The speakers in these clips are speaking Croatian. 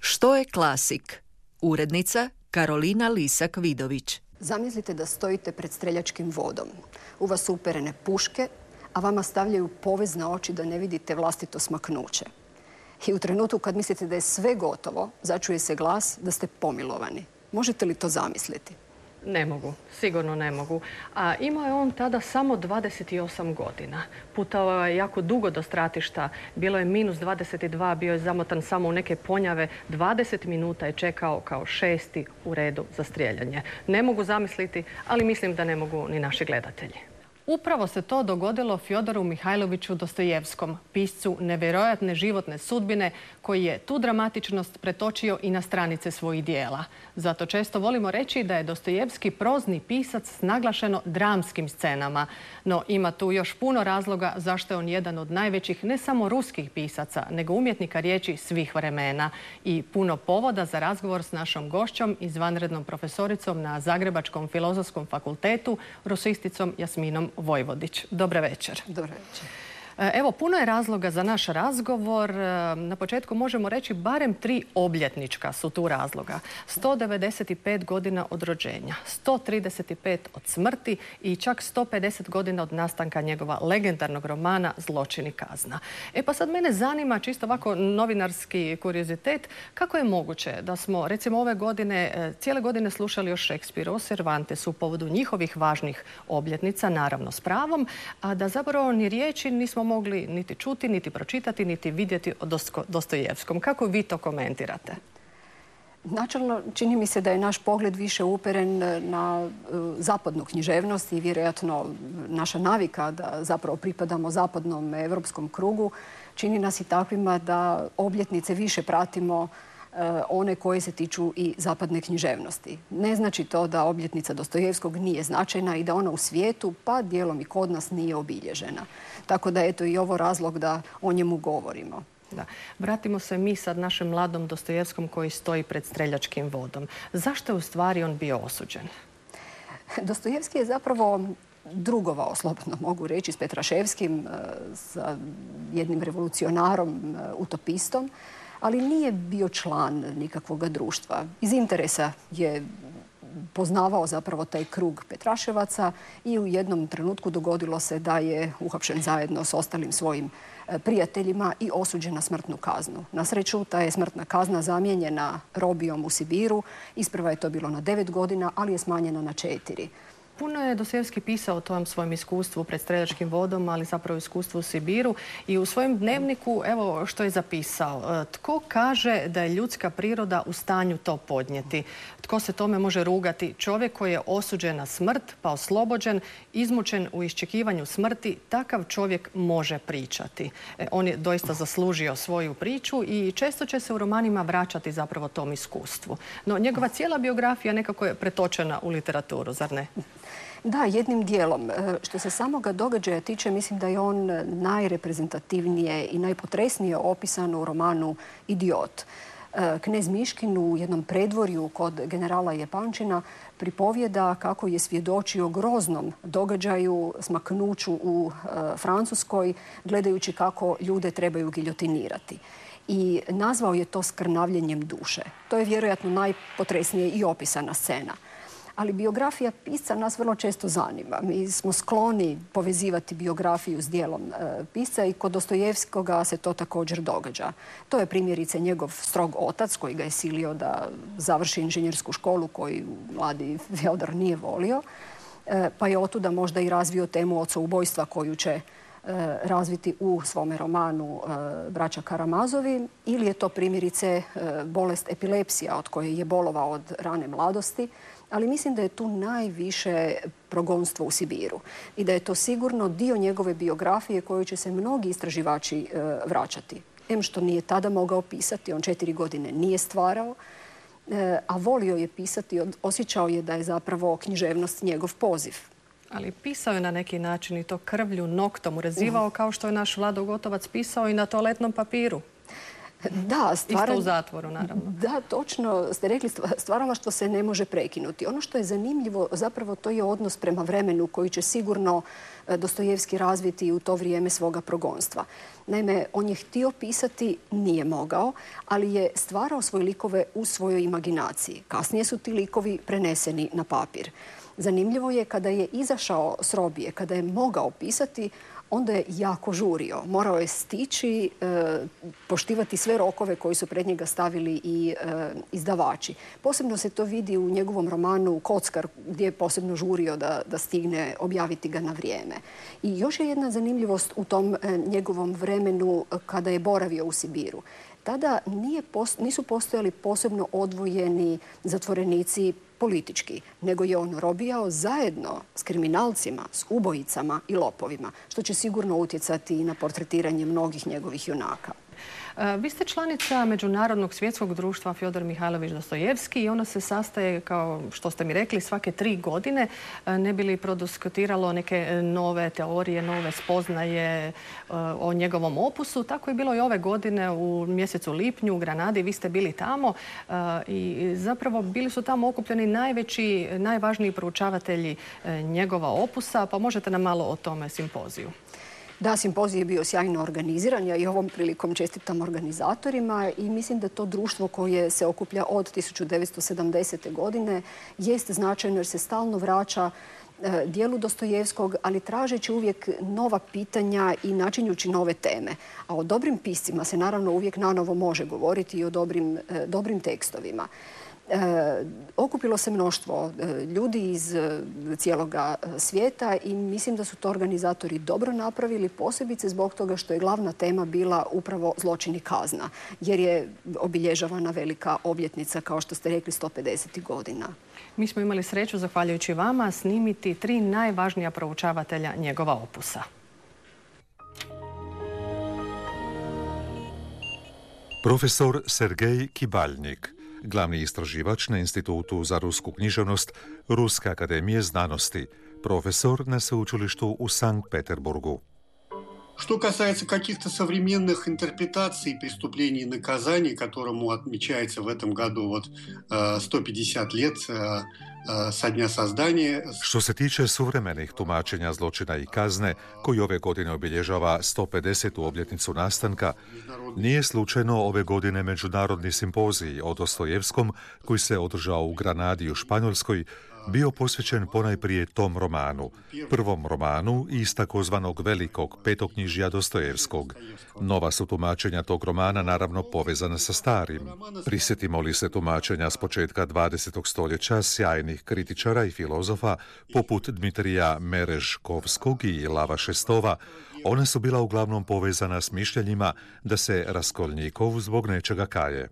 Što je klasik? Urednica Karolina Lisak-Vidović. Zamislite da stojite pred streljačkim vodom. U vas su uperene puške, a vama stavljaju povez na oči da ne vidite vlastito smaknuće. I u trenutku kad mislite da je sve gotovo, začuje se glas da ste pomilovani. Možete li to zamisliti? Ne mogu, sigurno ne mogu. A imao je on tada samo 28 godina. Putovao je jako dugo do stratišta. Bilo je minus 22, bio je zamotan samo u neke ponjave. 20 minuta je čekao kao 6. u redu za strijeljanje. Ne mogu zamisliti, ali mislim da ne mogu ni naši gledatelji. Upravo se to dogodilo Fjodoru Mihajloviću Dostojevskom, piscu nevjerojatne životne sudbine, koji je tu dramatičnost pretočio i na stranice svojih dijela. Zato često volimo reći da je Dostojevski prozni pisac s naglašeno dramskim scenama. No ima tu još puno razloga zašto je on jedan od najvećih ne samo ruskih pisaca, nego umjetnika riječi svih vremena. I puno povoda za razgovor s našom gošćom, izvanrednom profesoricom na Zagrebačkom filozofskom fakultetu, rusisticom Jasminom Vojvodić. Dobar večer. Dobar večer. Evo, puno je razloga za naš razgovor. Na početku možemo reći barem 3 obljetnička su tu razloga. 195 godina od rođenja, 135 od smrti i čak 150 godina od nastanka njegova legendarnog romana Zločin i kazna. Pa sad mene zanima, čisto ovako novinarski kuriozitet, kako je moguće da smo recimo ove godine, cijele godine slušali o Šekspiru, o Cervantesu u povodu njihovih važnih obljetnica, naravno s pravom, a da zapravo ni riječi nismo mogli niti čuti, niti pročitati, niti vidjeti o Dostojevskom. Kako vi to komentirate? Načelno, čini mi se da je naš pogled više uperen na zapadnu književnost i vjerojatno naša navika da zapravo pripadamo zapadnom evropskom krugu čini nas i takvima da obljetnice više pratimo one koje se tiču i zapadne književnosti. Ne znači to da obljetnica Dostojevskog nije značajna i da ona u svijetu, pa dijelom i kod nas, nije obilježena. Tako da eto i ovo razlog da o njemu govorimo. Da. Vratimo se mi sad našem mladom Dostojevskom koji stoji pred streljačkim vodom. Zašto je u stvari on bio osuđen? Dostojevski je zapravo drugovao, slobodno mogu reći, s Petraševskim, sa jednim revolucionarom, utopistom, ali nije bio član nikakvog društva. Iz interesa je poznavao zapravo taj krug Petraševaca i u jednom trenutku dogodilo se da je uhapšen zajedno s ostalim svojim prijateljima i osuđen na smrtnu kaznu. Na sreću, ta je smrtna kazna zamijenjena robijom u Sibiru. Isprva je to bilo na 9 godina, ali je smanjena na 4. Puno je Dostojevski pisao o tom svojem iskustvu pred streljačkim vodom, ali zapravo iskustvu u Sibiru. I u svojem dnevniku, evo što je zapisao. Tko kaže da je ljudska priroda u stanju to podnijeti? Tko se tome može rugati? Čovjek koji je osuđen na smrt, pa oslobođen, izmučen u iščekivanju smrti, takav čovjek može pričati. On je doista zaslužio svoju priču i često će se u romanima vraćati zapravo tom iskustvu. No, njegova cijela biografija nekako je pretočena u literaturu, zar ne? Da, jednim dijelom. Što se samoga događaja tiče, mislim da je on najreprezentativnije i najpotresnije opisan u romanu Idiot. Knez Miškin u jednom predvorju kod generala Jepančina pripovjeda kako je svjedočio groznom događaju, smaknuću u Francuskoj, gledajući kako ljude trebaju giljotinirati. I nazvao je to skrnavljenjem duše. To je vjerojatno najpotresnije i opisana scena. Ali biografija pisca nas vrlo često zanima. Mi smo skloni povezivati biografiju s dijelom pisca i kod Dostojevskoga se to također događa. To je primjerice njegov strog otac koji ga je silio da završi inženjersku školu koju mladi Fjodor nije volio, pa je otuda možda i razvio temu ocoubojstva koju će razviti u svome romanu Braća Karamazovi, ili je to primjerice bolest epilepsija od koje je bolovao od rane mladosti, ali mislim da je tu najviše progonstvo u Sibiru i da je to sigurno dio njegove biografije koju će se mnogi istraživači vraćati. Što nije tada mogao pisati, on 4 godine nije stvarao, a volio je pisati, osjećao je da je zapravo književnost njegov poziv. Ali pisao je na neki način i to krvlju, noktom urezivao, kao što je naš Vlado Gotovac pisao i na toaletnom papiru. Da, Isto u zatvoru, naravno. Da, točno ste rekli, stvaralaštvo se ne može prekinuti. Ono što je zanimljivo, zapravo to je odnos prema vremenu koji će sigurno Dostojevski razviti u to vrijeme svoga progonstva. Naime, on je htio pisati, nije mogao, ali je stvarao svoje likove u svojoj imaginaciji. Kasnije su ti likovi preneseni na papir. Zanimljivo je kada je izašao s robije, kada je mogao pisati, onda je jako žurio. Morao je stići, poštivati sve rokove koji su pred njega stavili i izdavači. Posebno se to vidi u njegovom romanu Kockar, gdje je posebno žurio da stigne objaviti ga na vrijeme. I još je jedna zanimljivost u tom njegovom vremenu kada je boravio u Sibiru. Tada nisu postojali posebno odvojeni zatvorenici politički, nego je on robijao zajedno s kriminalcima, s ubojicama i lopovima, što će sigurno utjecati i na portretiranje mnogih njegovih junaka. Vi ste članica Međunarodnog svjetskog društva Fjodor Mihajlović Dostojevski i ono se sastaje, kao što ste mi rekli, svake 3 godine. Ne bi li prodiskutiralo neke nove teorije, nove spoznaje o njegovom opusu. Tako je bilo i ove godine u mjesecu lipnju u Granadi. Vi ste bili tamo i zapravo bili su tamo okupljeni najvažniji proučavatelji njegova opusa. Pa možete nam malo o tome simpoziju? Da, simpozij je bio sjajno organiziran. Ja i ovom prilikom čestitam organizatorima i mislim da to društvo koje se okuplja od 1970. godine jest značajno jer se stalno vraća dijelu Dostojevskog, ali tražeći uvijek nova pitanja i načinjući nove teme. A o dobrim piscima se naravno uvijek nanovo može govoriti i o dobrim tekstovima. Okupilo se mnoštvo ljudi iz cijeloga svijeta i mislim da su to organizatori dobro napravili, posebice zbog toga što je glavna tema bila upravo zločin i kazna, jer je obilježavana velika obljetnica, kao što ste rekli, 150 godina. Mi smo imali sreću, zahvaljujući vama, snimiti 3 najvažnija proučavatelja njegova opusa. Profesor Sergej Kibaljnik, glavni istraživač na Institutu za rusku književnost Ruske akademije znanosti, profesor na sveučilištu u Sankt Peterburgu. Что касается каких-то современных интерпретаций преступлений и наказаний, которому отмечается в этом году 150 лет sa dnja sazdanja. Što se tiče suvremenih tumačenja zločina i kazne, koji ove godine obilježava 150. obljetnicu nastanka, nije slučajno ove godine međunarodni simpozij o Dostojevskom, koji se održao u Granadi u Španjolskoj, bio posvećen ponajprije tom romanu, prvom romanu iz takozvanog velikog petoknjižja Dostojevskog. Nova su tumačenja tog romana naravno povezana sa starim. Prisjetimo li se tumačenja s početka 20. stoljeća sjajnih kritičara i filozofa poput Dmitrija Merežkovskog i Lava Šestova, ona su bila uglavnom povezana s mišljenjima da se Raskolnikov zbog nečega kaje.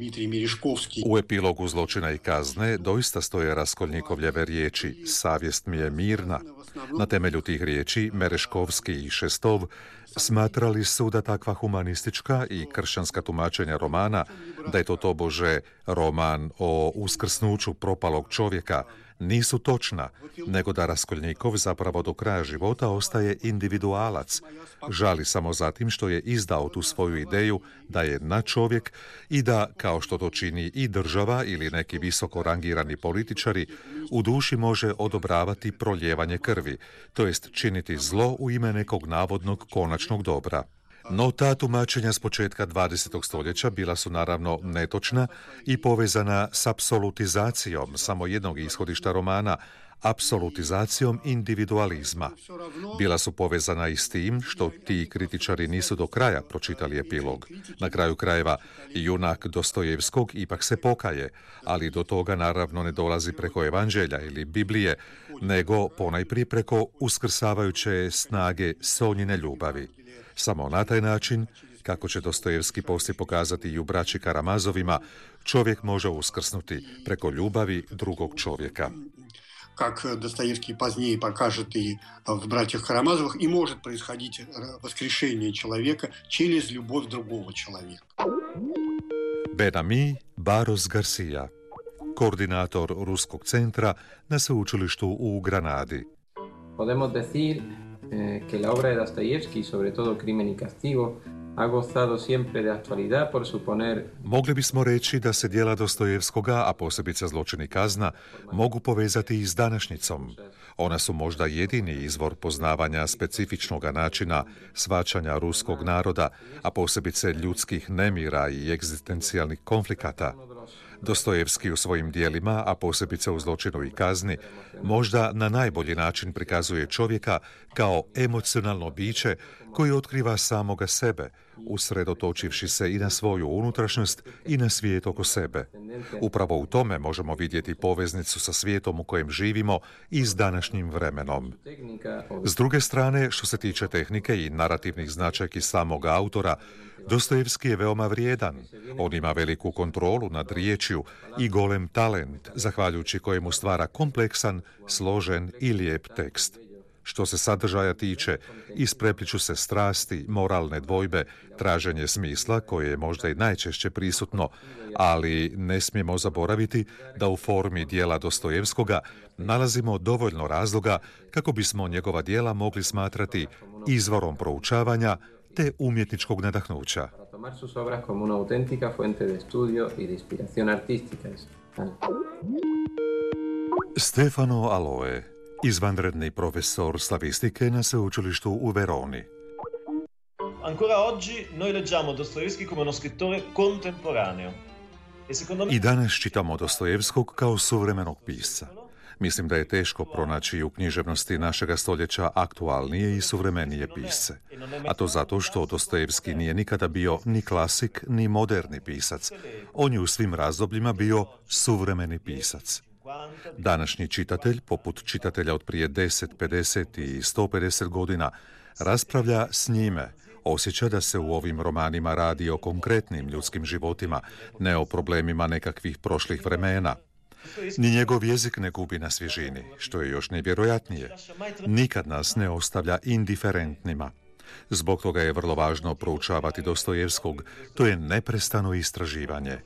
U epilogu zločina i kazne doista stoje Raskolnikovljeve riječi "Savjest mi je mirna". Na temelju tih riječi Mereškovski i Šestov smatrali su da takva humanistička i kršćanska tumačenja romana, da je to tobože roman o uskrsnuću propalog čovjeka, nisu točna, nego da Raskolnikov zapravo do kraja života ostaje individualac, žali samo zatim što je izdao tu svoju ideju da je nadčovjek i da, kao što to čini i država ili neki visoko rangirani političari, u duši može odobravati proljevanje krvi, to jest činiti zlo u ime nekog navodnog konačnog dobra. No ta tumačenja s početka 20. stoljeća bila su naravno netočna i povezana s apsolutizacijom samo jednog ishodišta romana, apsolutizacijom individualizma. Bila su povezana i s tim što ti kritičari nisu do kraja pročitali epilog. Na kraju krajeva, junak Dostojevskog ipak se pokaje, ali do toga naravno ne dolazi preko Evanđelja ili Biblije, nego ponajprije preko uskrsavajuće snage Sonjine ljubavi. Samo na taj način, kako će Dostojevski poslije pokazati i u braći Karamazovima, čovjek može uskrsnuti preko ljubavi drugog čovjeka. Как Достоевский позднее покажет и в «Братьях Карамазовых», и может происходить воскрешение человека через любовь другого человека. Benami Barros Garcia, koordinator Ruskog centra na sveučilištu u Granadi. Podemos decir que la obra de Dostoyevsky, sobre todo Crimen y Castigo, ha gozado siempre de actualidad por suponer... Mogli bismo reći da se djela Dostojevskoga, a posebice Zločin i kazna, mogu povezati i s današnjicom. Ona su možda jedini izvor poznavanja specifičnog načina shvaćanja ruskog naroda, a posebice ljudskih nemira i egzistencijalnih konflikata. Dostojevski u svojim dijelima, a posebice u Zločinu i kazni, možda na najbolji način prikazuje čovjeka kao emocionalno biće koji otkriva samoga sebe, usredotočivši se i na svoju unutrašnjost i na svijet oko sebe. Upravo u tome možemo vidjeti poveznicu sa svijetom u kojem živimo i s današnjim vremenom. S druge strane, što se tiče tehnike i narativnih značajki samoga autora, Dostojevski je veoma vrijedan. On ima veliku kontrolu nad riječju i golem talent, zahvaljujući kojemu stvara kompleksan, složen i lijep tekst. Što se sadržaja tiče, isprepliču se strasti, moralne dvojbe, traženje smisla, koje je možda i najčešće prisutno, ali ne smijemo zaboraviti da u formi dijela Dostojevskoga nalazimo dovoljno razloga kako bismo njegova dijela mogli smatrati izvorom proučavanja te umjetničkog nadahnuća. Stefano Aloe, izvanredni profesor slavistike na sveučilištu u Veroni. Ancora oggi noi leggiamo Dostojevski come uno scrittore contemporaneo. I danas čitamo Dostojevskog kao suvremenog pisca. Mislim da je teško pronaći u književnosti našega stoljeća aktualnije i suvremenije pisce. A to zato što Dostojevski nije nikada bio ni klasik, ni moderni pisac. On je u svim razdobljima bio suvremeni pisac. Današnji čitatelj, poput čitatelja od prije 10, 50 i 150 godina, raspravlja s njime, osjeća da se u ovim romanima radi o konkretnim ljudskim životima, ne o problemima nekakvih prošlih vremena. Ni njegov jezik ne gubi na svježini, što je još nevjerojatnije. Nikad nas ne ostavlja indiferentnima. Zbog toga je vrlo važno proučavati Dostojevskog, to je neprestano istraživanje.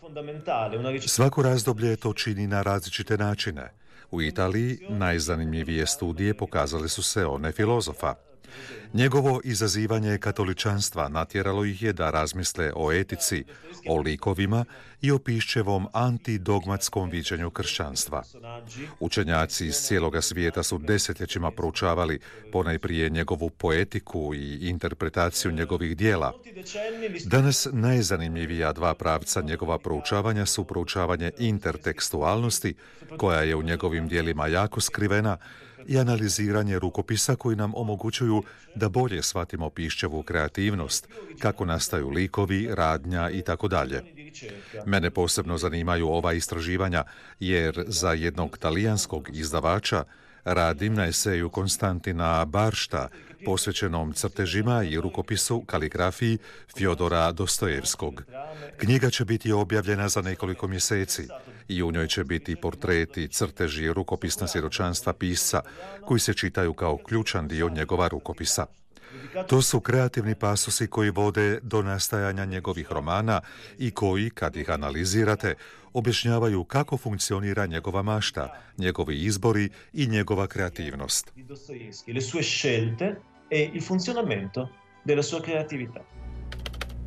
Svako razdoblje to čini na različite načine. U Italiji najzanimljivije studije pokazale su se one filozofa. Njegovo izazivanje katoličanstva natjeralo ih je da razmisle o etici, o likovima i o Piščevom antidogmatskom viđenju kršćanstva. Učenjaci iz cijeloga svijeta su desetljećima proučavali ponajprije njegovu poetiku i interpretaciju njegovih dijela. Danas najzanimljivija dva pravca njegova proučavanja su proučavanje intertekstualnosti, koja je u njegovim dijelima jako skrivena, i analiziranje rukopisa koji nam omogućuju da bolje shvatimo Piščevu kreativnost, kako nastaju likovi, radnja i tako dalje. Mene posebno zanimaju ova istraživanja, jer za jednog talijanskog izdavača radim na eseju Konstantina Baršta, posvećenom crtežima i rukopisu kaligrafiji Fjodora Dostojevskog. Knjiga će biti objavljena za nekoliko mjeseci i u njoj će biti portreti, crteži i rukopisna svjedočanstva pisca koji se čitaju kao ključan dio njegova rukopisa. To su kreativni pasusi koji vode do nastajanja njegovih romana i koji, kad ih analizirate, objašnjavaju kako funkcionira njegova mašta, njegovi izbori i njegova kreativnost. Le sue scelte e il funzionamento della sua creatività.